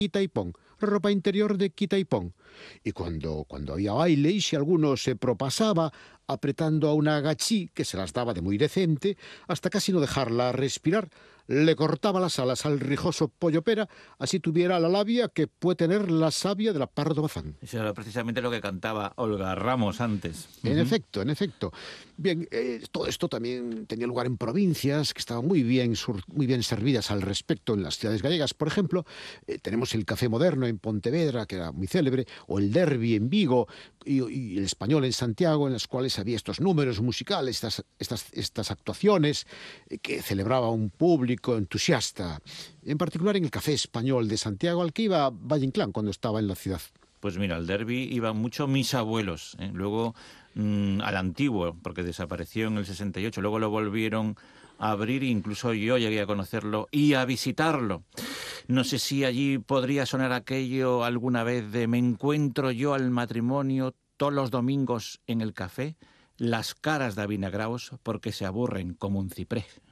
quita y pon, ropa interior de quita y pon. Y cuando había baile y si alguno se propasaba apretando a una gachí que se las daba de muy decente, hasta casi no dejarla respirar, le cortaba las alas al rijoso pollo pera, así tuviera la labia que puede tener la savia de la pardo bazán. Eso era precisamente lo que cantaba Olga Ramos antes. En efecto, en efecto. Bien, todo esto también tenía lugar en provincias que estaban muy bien servidas al respecto en las ciudades gallegas. Por ejemplo, tenemos el café moderno en Pontevedra, que era muy célebre, o el derbi en Vigo y el español en Santiago, en los cuales había estos números musicales, estas actuaciones que celebraba un público entusiasta. En particular en el café español de Santiago, al que iba Valle Inclán cuando estaba en la ciudad. Pues mira, al derbi iban mucho mis abuelos, ¿eh? Luego al antiguo, porque desapareció en el 68, luego lo volvieron a abrir, incluso yo llegué a conocerlo y a visitarlo. No sé si allí podría sonar aquello alguna vez de me encuentro yo al matrimonio todos los domingos en el café, las caras de avinagraos porque se aburren como un ciprés.